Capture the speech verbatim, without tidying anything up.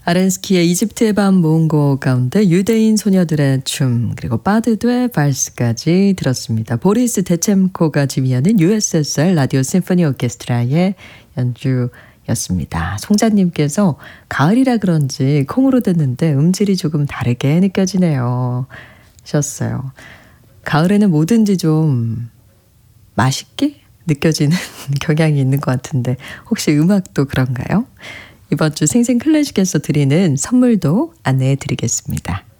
아렌스키의 이집트의 밤 모은곡 가운데 유대인 소녀들의 춤 그리고 바드드의 발스까지 들었습니다. 보리스 데쳔코가 지휘하는 유에스에스알 라디오 심포니 오케스트라의 연주였습니다. 송자님께서 가을이라 그런지 콩으로 듣는데 음질이 조금 다르게 느껴지네요 하셨어요. 가을에는 뭐든지 좀 맛있게 느껴지는 경향이 있는 것 같은데 혹시 음악도 그런가요? 이번 주 생생클래식에서 드리는 선물도 안내해 드리겠습니다.